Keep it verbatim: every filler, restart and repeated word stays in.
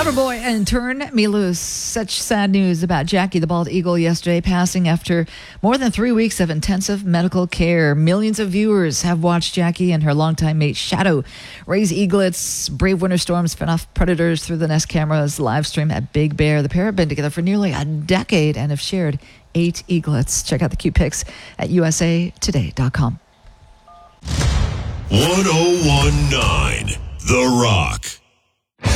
Loverboy and Turn Me Loose. Such sad news about Jackie the bald eagle yesterday, passing after more than three weeks of intensive medical care. Millions of viewers have watched Jackie and her longtime mate Shadow raise eaglets, brave winter storms, fend off predators through the Nest cameras, live stream at Big Bear. The pair have been together for nearly a decade and have shared eight eaglets. Check out the cute pics at U S A today dot com. one oh one point nine The Rock.